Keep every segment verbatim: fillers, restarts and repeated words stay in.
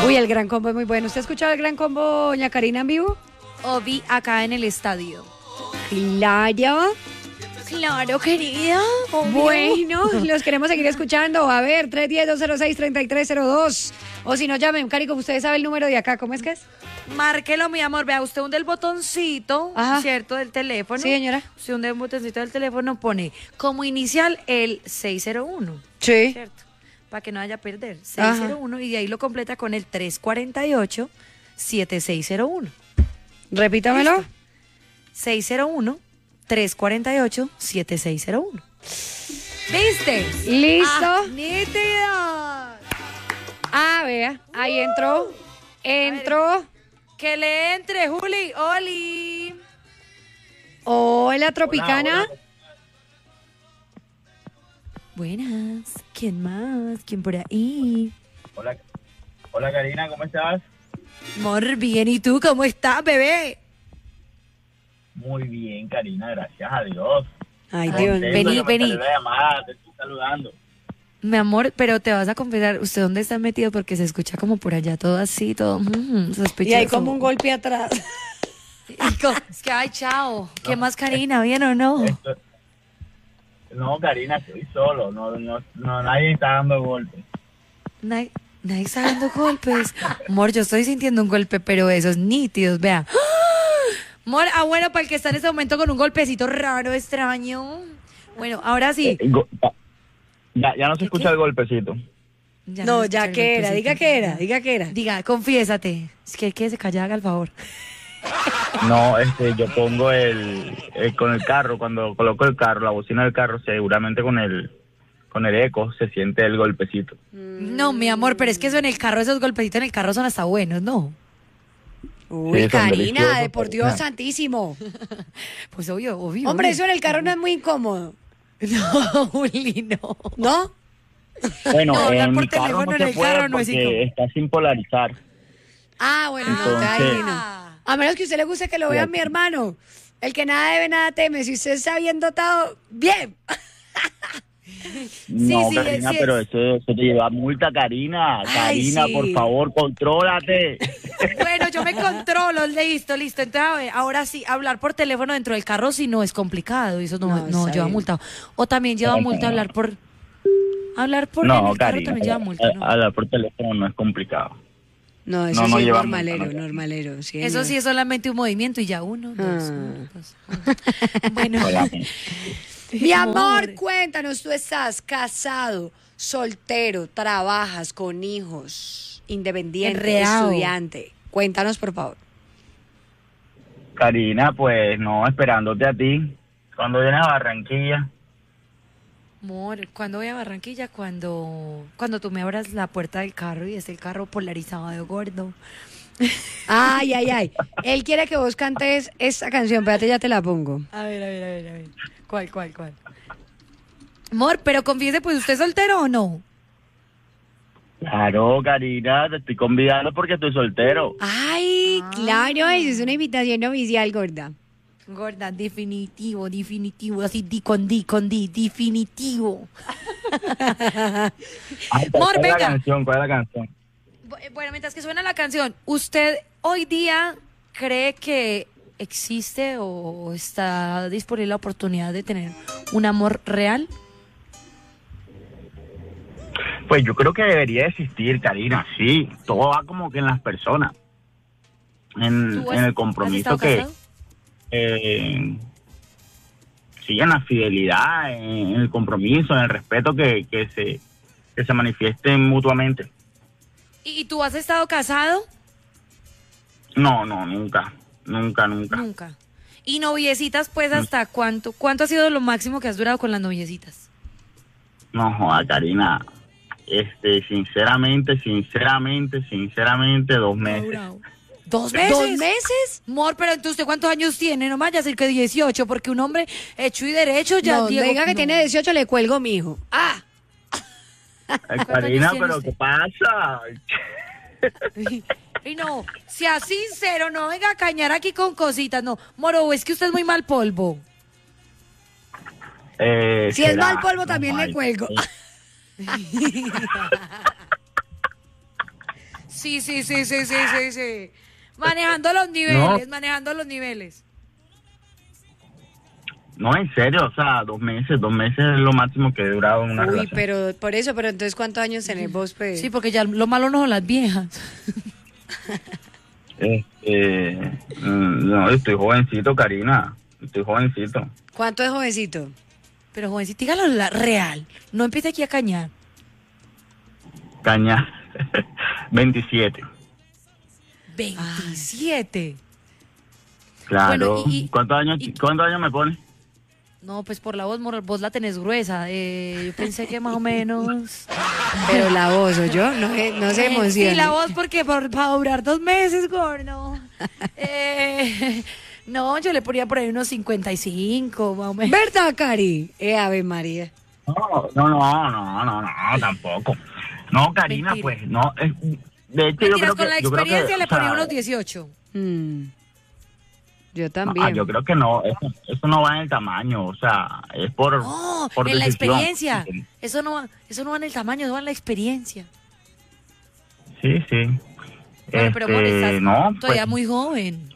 Uy, el Gran Combo es muy bueno. ¿Usted ha escuchado el Gran Combo, doña Karina, en vivo? O vi acá en el estadio. Claro. Claro, querida. Obvio. Bueno, los queremos seguir escuchando. A ver, tres uno cero, dos cero seis, tres tres cero dos. O si no, llamen, Cari, como usted sabe el número de acá, ¿cómo es que es? Márquelo, mi amor. Vea, usted hunde el botoncito, Ajá. ¿cierto? Del teléfono. Sí, señora. Usted hunde el botoncito del teléfono, pone como inicial el seis cero uno. Sí. ¿Cierto? Para que no haya perder. seis cero uno. Y de ahí lo completa con el tres cuatro ocho, siete seis cero uno. Repítamelo. ¿Listo? seis cero uno, tres cuatro ocho, siete seis cero uno. ¿Viste? Listo. Ah, nítida. Ah, vea, ahí entró. Entró. Que le entre, Juli. Oli. Hola, Tropicana. Hola, hola. Buenas. ¿Quién más? ¿Quién por ahí? Hola, hola Karina, ¿cómo estás? Amor, bien. ¿Y tú cómo estás, bebé? Muy bien, Karina, gracias a Dios. Ay, Ay, Dios. Contento vení, que me vení. salió la llamada, te estoy saludando. Mi amor, pero te vas a confesar, ¿usted dónde está metido? Porque se escucha como por allá todo así, todo mm, sospechoso. Y hay como un golpe atrás. Y co- Es que, ay, chao. ¿Qué más, Karina? ¿Bien o no? Esto- No, Karina, estoy solo, no, no, no, nadie está dando golpes. Nadie, nadie está dando golpes. Amor, yo estoy sintiendo un golpe, pero esos nítidos, vea. ¡Ah! Amor, ah, bueno, para el que está en este momento con un golpecito raro, extraño. Bueno, ahora sí. Eh, go- ya, ya no se ¿Qué, escucha qué? el golpecito. Ya No, se ya escucha el que era, golpecito. diga que era, diga que era. Diga, confiésate. Es que que se calla, haga el favor. No, este, yo pongo el, el- con el carro, cuando coloco el carro, la bocina del carro, seguramente con el, con el eco se siente el golpecito. No, mi amor, pero es que eso en el carro, esos golpecitos en el carro son hasta buenos, ¿no? Uy, Sí, son Karina, deliciosos, de por Dios Karina. santísimo. Pues obvio, obvio. Hombre, obvio. eso en el carro no es muy incómodo, No, Juli, no. ¿no? Bueno, No, hablar en por mi carro teléfono no en se el puede carro no es porque incómodo. está sin polarizar. Ah, bueno, no, Entonces- ahí no. A menos que a usted le guste que lo vea mi hermano. El que nada debe, nada teme. Si usted está bien dotado, bien. No, sí, Karina, sí, pero es- eso, eso te lleva a multa, Karina. Ay, Karina, sí. por favor, contrólate. Bueno, yo me controlo, listo, listo. Entonces, a ver, ahora sí, hablar por teléfono dentro del carro si no es complicado, y eso no, No, no, está lleva bien. multa. O también lleva No, multa no. hablar por... Hablar por en No, el carro Karina, también lleva multa, ¿no? hablar por teléfono no es complicado. No, eso No, no sí es lleva normalero, multa, no. normalero. Sí, Eso señor. sí es solamente un movimiento y ya uno, dos, Ah. uno, dos, uno. Bueno, Solamente. Mi amor, cuéntanos, tú estás casado, soltero, trabajas con hijos, independiente, Enredado. estudiante. Cuéntanos, por favor. Karina, pues no, esperándote a ti. Cuando vienes a Barranquilla, amor, ¿cuándo voy a Barranquilla? Cuando, cuando tú me abras la puerta del carro y esté el carro polarizado de gordo. Ay, ay, ay. Él quiere que vos cantes esta canción, espérate, ya te la pongo. A ver, a ver, a ver, a ver. ¿Cuál, cuál, cuál? Amor, pero confiese, pues, ¿usted es soltero o no? claro, Karina, te estoy convidando porque estoy soltero. Ay, Ah. claro, eso es una invitación oficial, gorda. Gorda, definitivo, definitivo, así di con di, con di, definitivo. Ay, Amor, ¿cuál es venga. la canción? ¿Cuál es la canción? Bu- Bueno, mientras que suena la canción, ¿usted hoy día cree que existe o está disponible la oportunidad de tener un amor real? Pues yo creo que debería existir, Karina, sí. Todo va como que en las personas. En, ¿Tú en has- el has compromiso estado que... casado? Eh, sí, en la fidelidad, en, en el compromiso, en el respeto que, que se que se manifiesten mutuamente. ¿Y y tú has estado casado? No, no, nunca, nunca, nunca. Nunca. ¿Y noviecitas, pues, hasta cuánto? ¿Cuánto ha sido lo máximo que has durado con las noviecitas? No, joda, Karina, este, sinceramente, sinceramente, sinceramente, dos meses. ¿Dos meses? ¿Dos meses? Amor, pero entonces, ¿usted cuántos años tiene? No me vaya a decir que dieciocho, porque un hombre hecho y derecho ya... No, Diego, diga que no. tiene dieciocho, le cuelgo, mijo. Ah, Ay, Karina, años tiene pero usted? ¿qué pasa? Y no, sea sincero, no venga a cañar aquí con cositas, no. Moro, es que usted es muy mal polvo. Eh, si es será, mal polvo, no, también le ay, cuelgo. eh, Sí, sí, sí, sí, sí, sí, sí. Manejando los niveles, manejando los niveles. No, en serio, o sea, dos meses, dos meses es lo máximo que he durado en una Uy, relación. pero por eso, pero entonces, ¿cuántos años tenés vos, pues? Sí, porque ya lo malo no son las viejas. Este, mm, no, estoy jovencito, Karina, estoy jovencito. ¿Cuánto es jovencito? Pero jovencita, dígalo la real. No empiece aquí a cañar. Caña, veintisiete. veintisiete. Claro. Bueno, y- y- ¿Cuántos años, y- ¿cuántos años me pones? No, pues por la voz, moral, vos la tenés gruesa. Eh, yo pensé que más o menos. Pero la voz, ¿o yo? No, eh, no se Eh, emociona. Sí, la voz, porque por, para durar dos meses, gordo. Eh, no, yo le ponía por ahí unos cincuenta y cinco, más o menos. ¿Verdad, Cari? Eh, Ave María. No, no, no, no, no, no, tampoco. No, Karina, Mentira. pues, no. Es, de hecho, yo Mentiras, creo con que, la yo creo que, experiencia le o sea, ponía unos dieciocho. Mm. Yo ah, también. yo creo que no, eso, eso no va en el tamaño, o sea, es por, No, por en la decisión. experiencia. Eso no, va- eso no va en el tamaño, eso va en la experiencia. Sí, sí. Bueno, pero amor, Este, estás no, todavía pues, muy joven.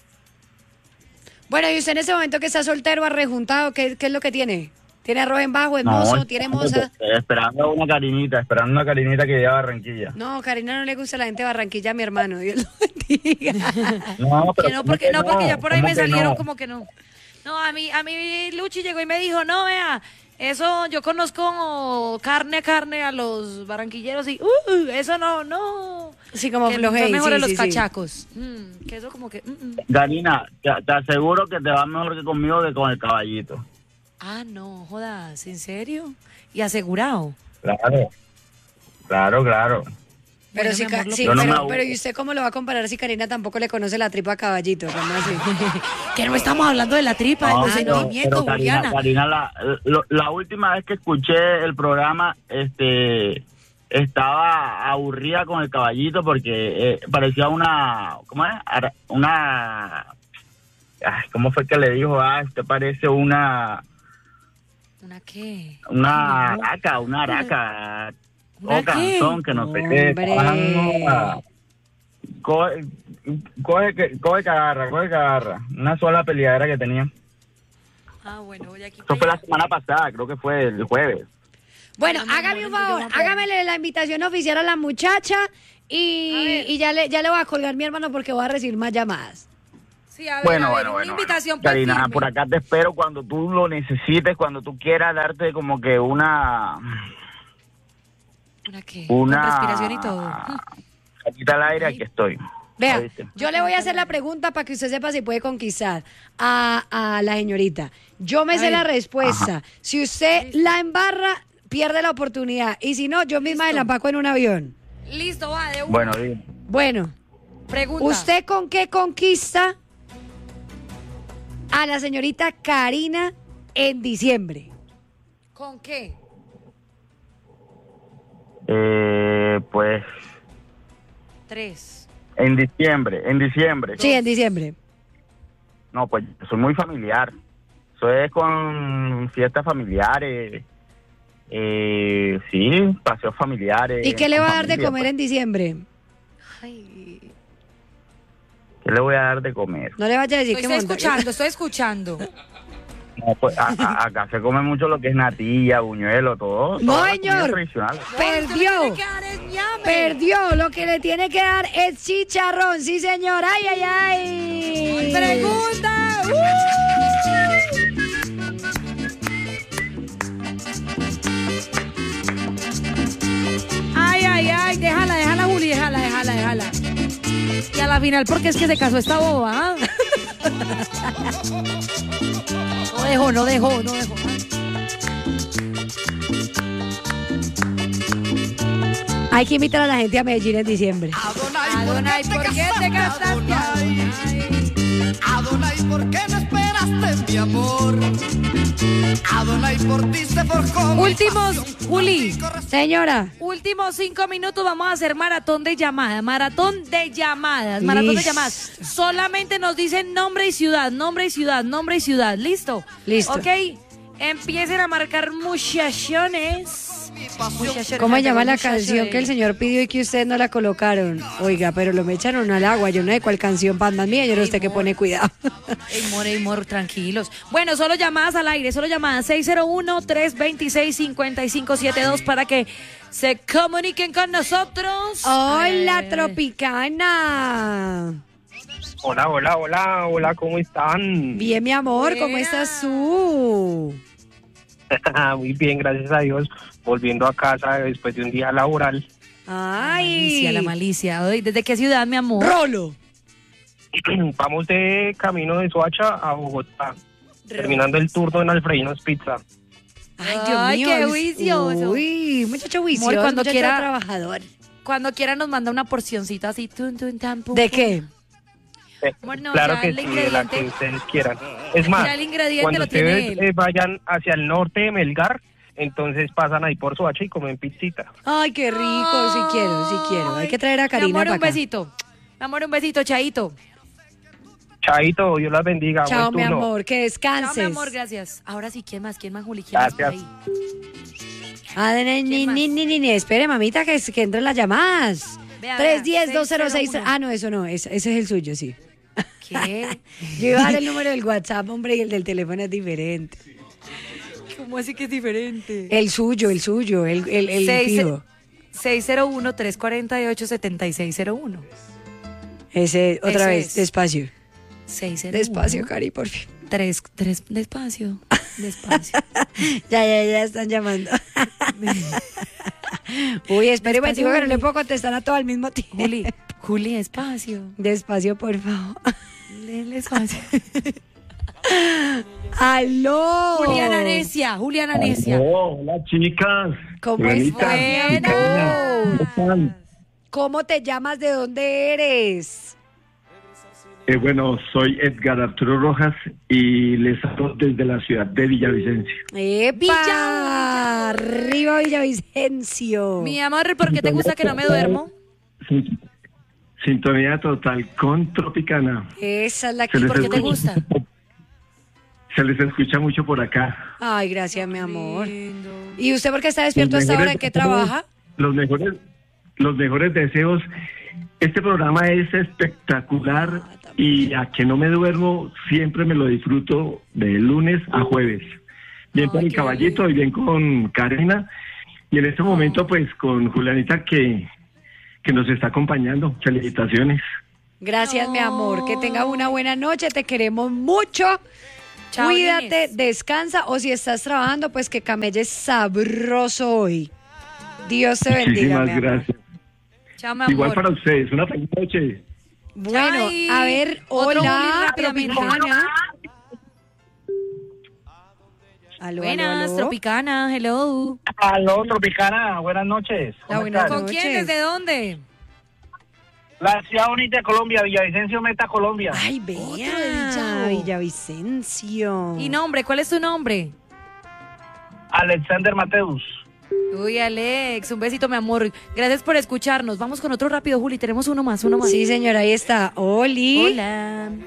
Bueno, y usted en ese momento que está soltero, arrejuntado, ¿qué, qué es lo que tiene? ¿Tiene arroz en bajo, es no, mozo, tiene esperando- moza? Esperando a una Karinita, esperando a una Karinita que lleva a Barranquilla. No, Karina no le gusta la gente de Barranquilla, mi hermano. Dios lo bendiga. No, pero Que no, ¿cómo porque que no, porque ya por ahí ¿Cómo me que salieron no? como que no. No, a mí, a mí Luchi llegó y me dijo, no, vea, eso yo conozco carne a carne a los barranquilleros y, uh, eso no, no. Sí, como que flojey, son mejores sí, los sí, sí. cachacos. Mm, que eso como que, mm, mm. Karina, te, te aseguro que te va mejor que conmigo que con el caballito. Ah, no, jodas, ¿en serio? Y asegurado. Claro, claro, claro. Pero, Bueno, sí, mi ca- amor, lo sí, Yo no me pero, aburro. pero ¿y usted cómo lo va a comparar si Karina tampoco le conoce la tripa a caballito? ¿Cómo así? Que no estamos hablando de la tripa, No, del pero- sentimiento, pero Karina, Juliana. Karina, la, lo- la última vez que escuché el programa, este, estaba aburrida con el caballito porque eh, parecía una, ¿cómo es? Ara- Una, ay, ¿cómo fue que le dijo? Ah, este parece una, ¿Una qué? una Ay, no. araca, una araca, ¿Una o canzón, qué? que no sé qué. Hombre. Ah, coge, coge, que- coge que agarra, coge que agarra. Una sola peleadera que tenía. Ah, bueno, voy aquí. Eso fue la semana pasada, creo que fue el jueves. Bueno, Bueno, mi hágame un amor, favor, yo voy a hágamele la invitación oficial a la muchacha y, y ya, le, ya le voy a colgar mi hermano porque voy a recibir más llamadas. Sí, a ver, Bueno, a ver, bueno, una bueno. invitación bueno. Karina, firme. por acá te espero cuando tú lo necesites, cuando tú quieras darte como que una... ¿Una qué? Una... Con respiración y todo. Salita al aire, aquí estoy. Vea, ¿Oíste? yo le voy a hacer la pregunta para que usted sepa si puede conquistar a, a la señorita. Yo me A sé ver. la respuesta. Si usted la embarra, pierde la oportunidad. Y si no, yo misma Listo. la empaco en un avión. Listo, va, de una. Bueno, dime. Bueno, Pregunta. ¿usted con qué conquista a la señorita Karina en diciembre? ¿Con qué? Eh, pues Tres. en diciembre, en diciembre. Sí, en diciembre. No, pues yo soy muy familiar. Eso es con fiestas familiares. Eh, sí, paseos familiares. ¿Y qué le va a con dar de familia, comer pues. en diciembre? Ay. ¿Qué le voy a dar de comer? No le vaya a decir Estoy, que estoy monta- escuchando, estoy escuchando. No, pues, a- a- acá se come mucho lo que es natilla, buñuelo, todo. No, toda la comida señor. tradicional. Perdió. No, usted me tiene que dar es ñame. Perdió, lo que le tiene que dar es chicharrón, sí señor, ay, ay, ay. Pregunta. Ay, ay, ay, déjala, déjala, Juli, déjala, déjala, déjala. Y a la final, porque es que se casó esta boba, ¿ah? No dejó, no dejó, no dejó. Hay que invitar a la gente a Medellín en diciembre. Adonai, ¿por qué te casaste? Adonai. Adonai, ¿por qué no esperaste mi amor? Adonai, por ti se forjó mi Últimos, pasión. Juli, Señora, últimos cinco minutos vamos a hacer maratón de llamadas, maratón de llamadas, maratón de Listo. llamadas. Solamente nos dicen nombre y ciudad, nombre y ciudad, nombre y ciudad. ¿Listo? Listo. Ok, empiecen a marcar muchachones. ¿Cómo se llama la canción que el señor pidió y que ustedes no la colocaron? Oiga, pero lo me echaron al agua. Yo no sé cuál canción pandan mía. Yo no sé qué pone cuidado. Ey, mor, ey, mor, tranquilos. Bueno, solo llamadas al aire, solo llamadas seis cero uno, tres dos seis, cinco cinco siete dos para que se comuniquen con nosotros. Hola, Eh, Tropicana. Hola, hola, hola, hola, ¿cómo están? Bien, mi amor, ¿cómo Buena. estás tú? Muy bien, gracias a Dios. Volviendo a casa después de un día laboral. La Ay. malicia, la malicia. Ay, ¿desde qué ciudad, mi amor? Rolo. Vamos de camino de Soacha a Bogotá, terminando el turno en Alfredo's Pizza. Ay, Dios Ay, mío. qué es- juicioso. Uy, muchacho juicioso, Amor, cuando muchacho quiera- trabajador. Cuando quiera nos manda una porcioncita así. Tun, tun, tan, pum, ¿De pum. qué? Eh, Bueno, claro ya que el sí, de la ingrediente- que ustedes quieran. Es más, Ya el ingrediente cuando lo tiene ustedes él. eh, vayan hacia el norte de Melgar, entonces pasan ahí por Soacha y comen pizzita. Ay, qué rico, sí quiero, sí quiero. Hay que traer a Mi Karina amor, para un acá. besito. Mi amor, un besito, Chaito. Chaito, Dios las bendiga. Chao, buen mi turno. amor, que Chao, descanses. mi amor, gracias. Ahora sí, ¿quién más? ¿Quién más, Juli? ¿Quién más por Gracias. ahí? Ah, ni, ni, ¿Quién más? ni, ni, ni, ni, espere, mamita, que, que entren las llamadas. Vea, tres vea, diez, dos cero seis. seis cero uno. Ah, no, eso no, ese, ese es el suyo, sí. ¿Qué? Yo iba a dar el número del WhatsApp, hombre, y el del teléfono es diferente. ¿Cómo así que es diferente? El suyo, el suyo, el, el, el Seis- fijo. seis cero uno, tres cuatro ocho, siete seis cero uno. Ese, otra Ese vez, es. despacio. seis cero uno. Despacio, Cari, por fin. Tres, tres, despacio. Despacio. Ya, ya, ya están llamando. Uy, espere un momentico que no le puedo contestar a todo al mismo tiempo. Juli, Juli, despacio. Despacio, por favor. Léele despacio. ¡Aló! Juliana Necia, Juliana Necia. Oh, hola chicas. ¿Cómo Juanita, estás? Buenas. ¿cómo están? ¿Cómo te llamas? ¿De dónde eres? Eh, bueno, soy Edgar Arturo Rojas y les hablo desde la ciudad de Villavicencio. ¡Epa! Villa- ¡Arriba Villavicencio! Mi amor, ¿por qué te gusta que no me duermo? Sin- Sintonía total con Tropicana. Esa es la Se que... les ¿Por qué te escucha- gusta? Se les escucha mucho por acá. Ay, gracias, mi amor. Lindo. ¿Y usted por qué está despierto Los hasta ahora? mejores ¿En qué deseos- trabaja? Los mejores, los mejores deseos. Este programa es espectacular y a que no me duermo siempre me lo disfruto de lunes a jueves. Bien con Ay, el qué caballito y bien con Karina. Y en este momento pues con Julianita que, que nos está acompañando. Felicitaciones. Gracias, mi amor. Que tenga una buena noche. Te queremos mucho. Chao, Cuídate, Inés. descansa. O si estás trabajando, pues que camelles sabroso hoy. Dios te bendiga, Muchísimas mi amor. gracias. Chao, mi amor. Igual para ustedes. Una feliz noche. Bueno, Ay, a ver, otro Juli hola, rápidamente. Tropicana. Aló, Buenas, aló, aló. Tropicana, hello. Aló, Tropicana, buenas noches. La ¿Cómo buena estás? ¿Con quién? noches. ¿Desde dónde? La ciudad bonita de Colombia, Villavicencio, Meta, Colombia. Ay, Otro de vea, Villavo. Villavicencio. ¿Y nombre? ¿Cuál es tu nombre? Alexander Mateus. Uy, Alex, un besito, mi amor. Gracias por escucharnos. Vamos con otro rápido, Juli. Tenemos uno más, uno más. Sí, señora, ahí está. Oli. Hola.